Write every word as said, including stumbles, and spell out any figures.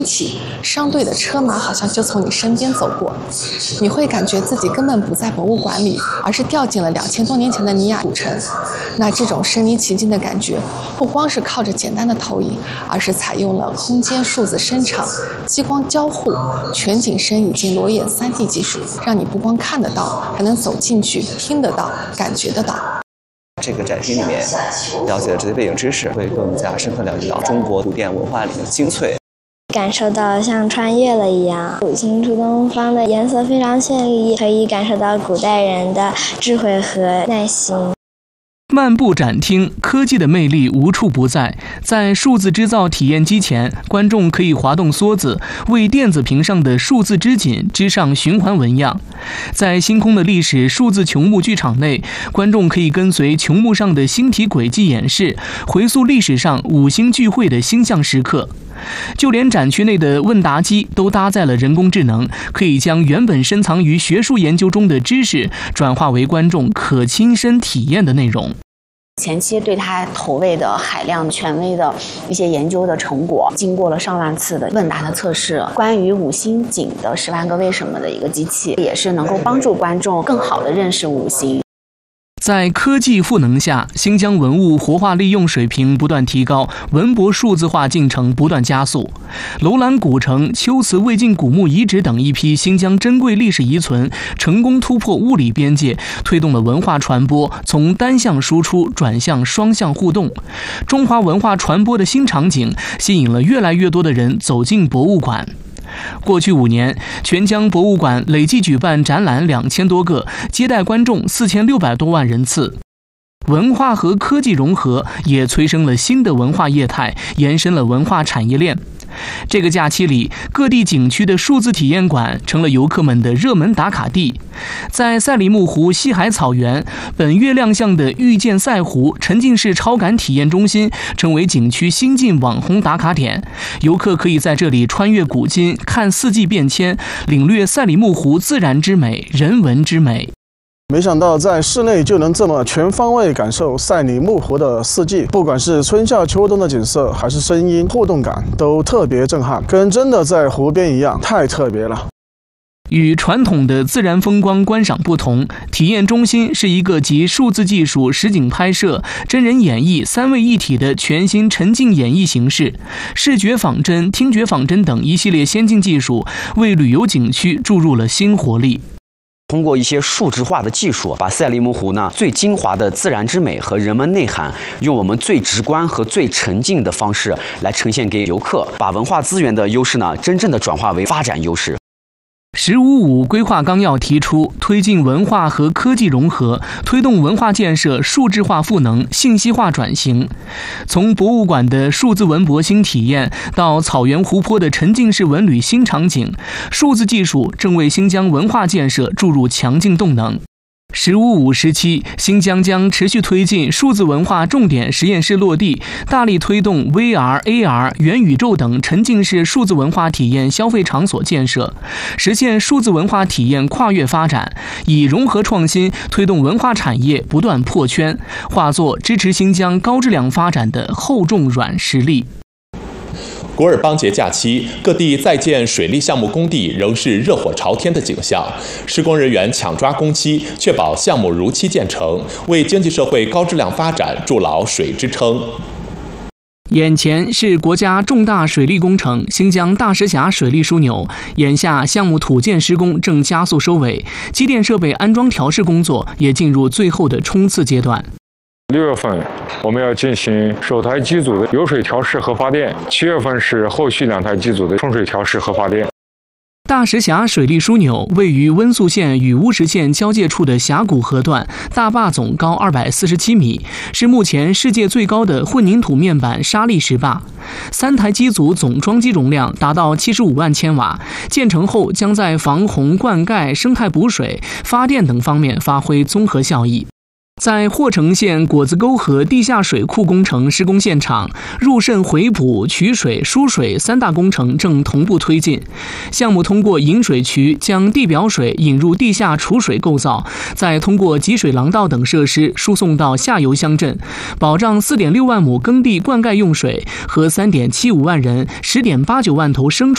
起，商队的车马好像就从你身边走过，你会感觉自己根本不在博物馆里，而是掉进了两千多年前的尼亚古城。那这种身临其境的感觉，不光是靠着简单的投影，而是采用了空间数字伸长、激光交互、全景声以及裸眼 三 D 技术，让你不光看得到，还能走进去、听得到、感觉得到。 这个展厅里面了解了这些背景知识，会更加深刻了解到中国古典文化里的精粹。 感受到像穿越了一样，五星出东方的颜色非常绚丽，可以感受到古代人的智慧和耐心。 漫步展厅，科技的魅力无处不在。在数字制造体验机前，观众可以滑动梭子，为电子屏上的数字织锦织上循环纹样。在星空的历史数字穹幕剧场内，观众可以跟随穹幕上的星体轨迹演示，回溯历史上五星聚会的星象时刻。就连展区内的问答机都搭载了人工智能，可以将原本深藏于学术研究中的知识转化为观众可亲身体验的内容。 前期对它投喂的海量权威的一些研究的成果，经过了上万次的问答的测试，关于五星锦的十万个为什么的一个机器，也是能够帮助观众更好地认识五星。 在科技赋能下，新疆文物活化利用水平不断提高，文博数字化进程不断加速。楼兰古城、秋瓷魏晋古墓遗址等一批新疆珍贵历史遗存，成功突破物理边界，推动了文化传播从单向输出转向双向互动。中华文化传播的新场景，吸引了越来越多的人走进博物馆。过去五年，全疆博物馆累计举办展览两千多个，接待观众四千六百多万人次。文化和科技融合，也催生了新的文化业态，延伸了文化产业链。这个假期里，各地景区的数字体验馆成了游客们的热门打卡地。在赛里木湖西海草原，本月亮相的遇见赛湖沉浸式超感体验中心成为景区新晋网红打卡点。游客可以在这里穿越古今，看四季变迁，领略赛里木湖自然之美、人文之美。 没想到在室内就能这么全方位感受赛里木湖的四季，不管是春夏秋冬的景色，还是声音互动感，都特别震撼，跟真的在湖边一样，太特别了。 与传统的自然风光观赏不同，体验中心是一个集数字技术、实景拍摄、真人演绎三位一体的全新沉浸演绎形式。视觉仿真、听觉仿真等一系列先进技术，为旅游景区注入了新活力。 通过一些数字化的技术，把赛里木湖呢最精华的自然之美和人文内涵，用我们最直观和最沉浸的方式来呈现给游客，把文化资源的优势呢真正的转化为发展优势。 十五五规划纲要提出，推进文化和科技融合，推动文化建设数字化赋能、信息化转型。从博物馆的数字文博新体验，到草原湖泊的沉浸式文旅新场景，数字技术正为新疆文化建设注入强劲动能。十五五时期，新疆将持续推进数字文化重点实验室落地，大力推动 V R、A R、元宇宙等沉浸式数字文化体验消费场所建设，实现数字文化体验跨越发展，以融合创新推动文化产业不断破圈，化作支持新疆高质量发展的厚重软实力。 古尔邦节假期，各地在建水利项目工地仍是热火朝天的景象，施工人员抢抓工期，确保项目如期建成，为经济社会高质量发展筑牢水支撑。 眼前是国家重大水利工程新疆大石峡水利枢纽，眼下项目土建施工正加速收尾，机电设备安装调试工作也进入最后的冲刺阶段。 六月份我们要进行首台机组的油水调试和发电，七月份是后续两台机组的冲水调试和发电。 大石峡水利枢纽位于温宿县与乌什县交界处的峡谷河段，大坝总高二百四十七米，是目前世界最高的混凝土面板沙砾石坝。三台机组总装机容量达到七十五万千瓦，建成后将在防洪、灌溉、生态补水、发电等方面发挥综合效益。在霍城县果子沟河地下水库工程施工现场，入渗回补、取水、输水三大工程正同步推进。项目通过引水渠将地表水引入地下储水构造，再通过集水廊道等设施输送到下游乡镇，保障 四点六万亩耕地灌溉用水和 三点七五万人、十点八九万头牲畜